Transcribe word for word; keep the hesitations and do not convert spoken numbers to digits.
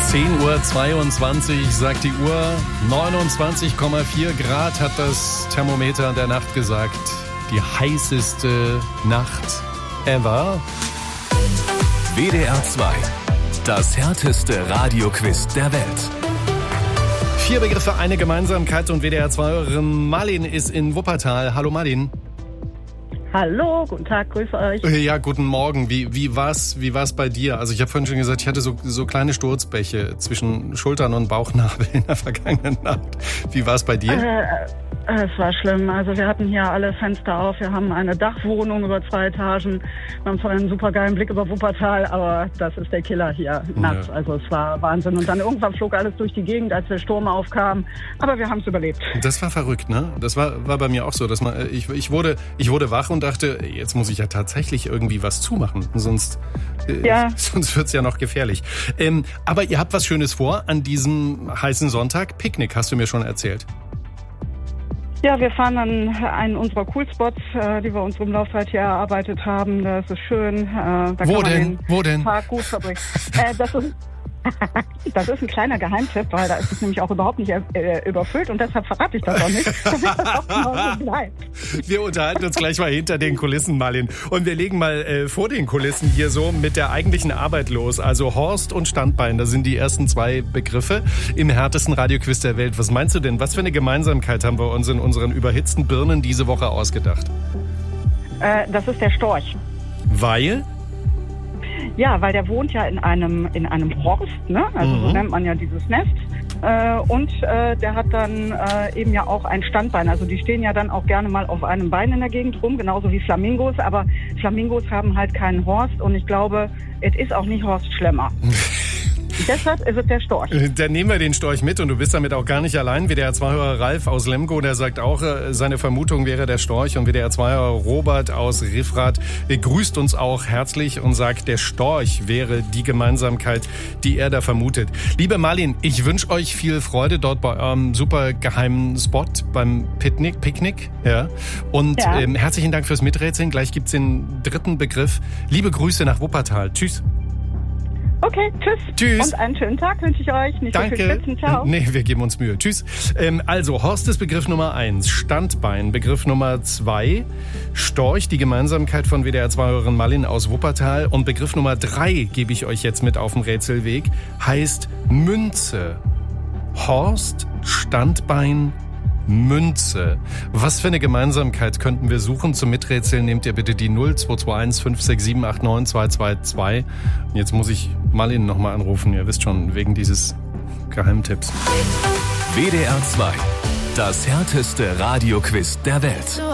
zehn Uhr zweiundzwanzig sagt die Uhr. neunundzwanzig Komma vier Grad hat das Thermometer der Nacht gesagt. Die heißeste Nacht ever. W D R zwei. Das härteste Radioquiz der Welt. Vier Begriffe, eine Gemeinsamkeit und W D R zwei-Hörerin Marlin ist in Wuppertal. Hallo Marlin. Hallo, guten Tag, grüße euch. Ja, guten Morgen. Wie, wie war's, wie war's bei dir? Also ich habe vorhin schon gesagt, ich hatte so, so kleine Sturzbäche zwischen Schultern und Bauchnabel in der vergangenen Nacht. Wie war's bei dir? Äh, es war schlimm. Also wir hatten hier alle Fenster auf. Wir haben eine Dachwohnung über zwei Etagen. Wir haben zwar einen super geilen Blick über Wuppertal, aber das ist der Killer hier nachts. Ja. Also es war Wahnsinn. Und dann irgendwann flog alles durch die Gegend, als der Sturm aufkam. Aber wir haben es überlebt. Das war verrückt, ne? Das war, war bei mir auch so. Dass man, ich, ich, wurde, ich wurde wach und dachte, jetzt muss ich ja tatsächlich irgendwie was zumachen. Sonst, äh, ja. sonst wird's ja noch gefährlich. Ähm, aber ihr habt was Schönes vor an diesem heißen Sonntag. Picknick, hast du mir schon erzählt. Ja, wir fahren an einen unserer Coolspots, äh, die wir uns im Laufzeit hier erarbeitet haben. Das ist schön. Äh, da Wo kann man denn? den Wo denn? Tag gut verbringen. äh, das ist Das ist ein kleiner Geheimtipp, weil da ist es nämlich auch überhaupt nicht äh, überfüllt und deshalb verrate ich das auch nicht, damit das auch mal so bleibt. Wir unterhalten uns gleich mal hinter den Kulissen, Marlin. Und wir legen mal äh, vor den Kulissen hier so mit der eigentlichen Arbeit los. Also Horst und Standbein, das sind die ersten zwei Begriffe im härtesten Radioquiz der Welt. Was meinst du denn? Was für eine Gemeinsamkeit haben wir uns in unseren überhitzten Birnen diese Woche ausgedacht? Äh, das ist der Storch. Weil? Ja, weil der wohnt ja in einem in einem Horst, ne? Also mhm. so nennt man ja dieses Nest. Äh, und äh, der hat dann äh, eben ja auch ein Standbein. Also die stehen ja dann auch gerne mal auf einem Bein in der Gegend rum, genauso wie Flamingos. Aber Flamingos haben halt keinen Horst und ich glaube, es ist auch nicht Horst Schlemmer. Deshalb ist es der Storch. Dann nehmen wir den Storch mit und du bist damit auch gar nicht allein. W D R zwei-Hörer Ralf aus Lemgo, der sagt auch, seine Vermutung wäre der Storch. Und W D R zwei-Hörer Robert aus Riffrath grüßt uns auch herzlich und sagt, der Storch wäre die Gemeinsamkeit, die er da vermutet. Liebe Marlin, ich wünsche euch viel Freude dort bei eurem super geheimen Spot beim Picknick. Picknick ja. Und ja. Ähm, herzlichen Dank fürs Miträtseln. Gleich gibt's den dritten Begriff. Liebe Grüße nach Wuppertal. Tschüss. Okay, tschüss. Tschüss. Und einen schönen Tag wünsche ich euch. Nicht Danke. so viel Schwitzen. Ciao. Nee, wir geben uns Mühe. Tschüss. Ähm, also, Horst ist Begriff Nummer eins. Standbein, Begriff Nummer zwei. Storch, die Gemeinsamkeit von W D R zwei-Hörerin Marlin aus Wuppertal. Und Begriff Nummer drei gebe ich euch jetzt mit auf dem Rätselweg. Heißt Münze. Horst, Standbein, Münze. Was für eine Gemeinsamkeit könnten wir suchen? Zum Miträtseln nehmt ihr bitte die null zwei zwei eins fünf sechs sieben acht neun zwei zwei zwei. Und jetzt muss ich Marlin nochmal anrufen. Ihr wisst schon, wegen dieses Geheimtipps. W D R zwei. Das härteste Radioquiz der Welt.